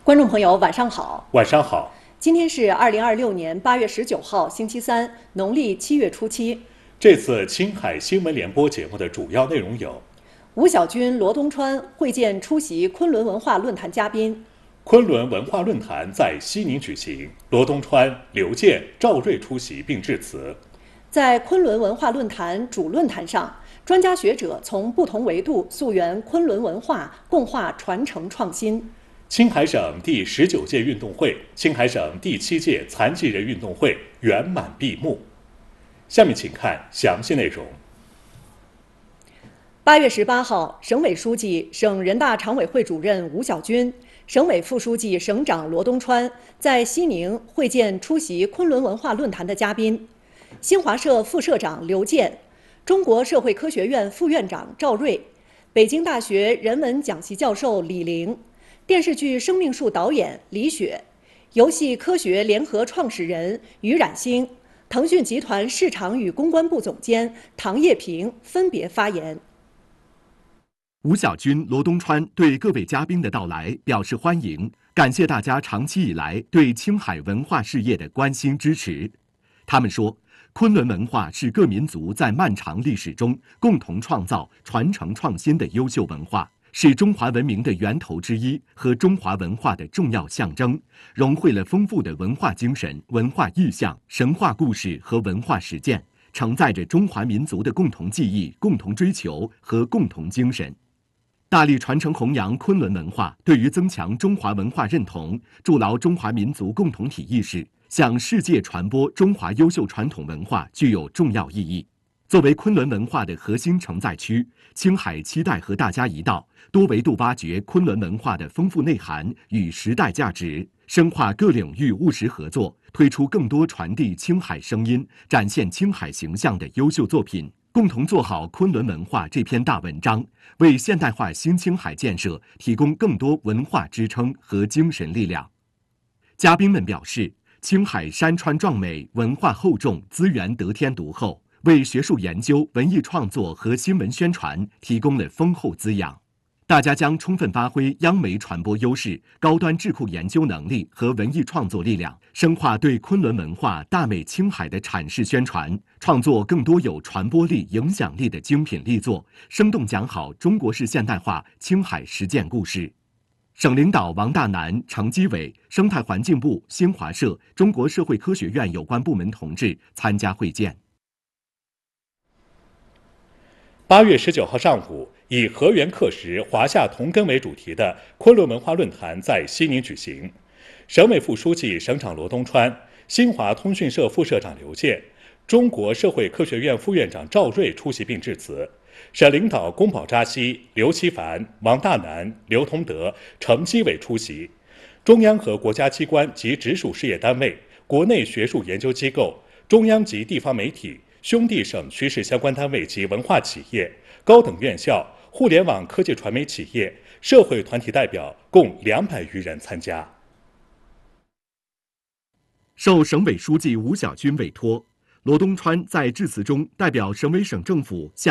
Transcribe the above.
观众朋友，晚上好。 晚上好。 今天是2026年8月19号，星期三，农历7月初7。 这次青海新闻联播节目的主要内容有： 吴小军、罗东川会见出席昆仑文化论坛嘉宾。 昆仑文化论坛在西宁举行，罗东川、刘健、赵瑞出席并致辞。 在昆仑文化论坛主论坛上，专家学者从不同维度溯源昆仑文化，共话传承创新。 青海省第19届运动会、青海省第7届残疾人运动会圆满闭幕。下面请看详细内容。 8月18号，省委书记、省人大常委会主任吴小军、省委副书记、省长罗东川在西宁会见出席昆仑文化论坛的嘉宾：新华社副社长刘健、中国社会科学院副院长赵瑞、北京大学人文讲席教授李玲、电视剧《生命树》导演李雪、游戏科学联合创始人于冉星、腾讯集团市场与公关部总监唐叶平分别发言。 吴小军、罗东川对各位嘉宾的到来表示欢迎，感谢大家长期以来对青海文化事业的关心支持。他们说，昆仑文化是各民族在漫长历史中共同创造、传承创新的优秀文化，是中华文明的源头之一和中华文化的重要象征，融汇了丰富的文化精神、文化意象、神话故事和文化实践，承载着中华民族的共同记忆、共同追求和共同精神。大力传承弘扬昆仑文化，对于增强中华文化认同、筑牢中华民族共同体意识、向世界传播中华优秀传统文化具有重要意义。作为昆仑文化的核心承载区，青海期待和大家一道，多维度挖掘昆仑文化的丰富内涵与时代价值，深化各领域务实合作，推出更多传递青海声音、展现青海形象的优秀作品，共同做好昆仑文化这篇大文章，为现代化新青海建设提供更多文化支撑和精神力量。嘉宾们表示，青海山川壮美，文化厚重，资源得天独厚，为学术研究、文艺创作和新闻宣传提供了丰厚滋养。大家将充分发挥央媒传播优势、高端智库研究能力和文艺创作力量，深化对昆仑文化大美青海的阐释宣传，创作更多有传播力、影响力的精品力作，生动讲好中国式现代化青海实践故事。省领导王大南、程基伟、生态环境部、新华社、中国社会科学院有关部门同志参加会见。 8月19号上午，以河源刻石、华夏同根为主题的昆仑文化论坛在西宁举行。省委副书记、省长罗东川、新华通讯社副社长刘健、中国社会科学院副院长赵瑞出席并致辞。省领导宫保扎西、刘奇凡、王大南、刘同德、程基伟出席。中央和国家机关及直属事业单位、国内学术研究机构、中央及地方媒体、兄弟省区市相关单位及文化企业、高等院校、互联网科技传媒企业、社会团体代表共200余人参加。 受省委书记吴小军委托，罗东川在致辞中代表省委省政府向